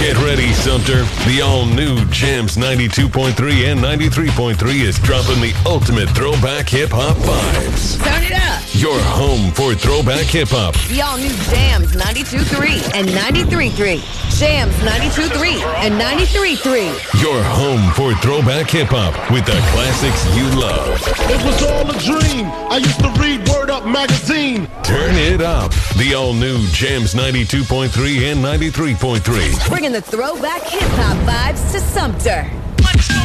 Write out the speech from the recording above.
Get ready, Sumter. The all-new Jams 92.3 and 93.3 is dropping the ultimate throwback hip-hop vibes. Turn it up. Your home for throwback hip-hop. The all-new Jams 92.3 and 93.3. Jams 92.3 and 93.3. Your home for throwback hip-hop with the classics you love. It was all a dream. I used to read Word Up magazine. Turn it up. The all-new Jams 92.3 and 93.3. Bringing the throwback hip-hop vibes to Sumter.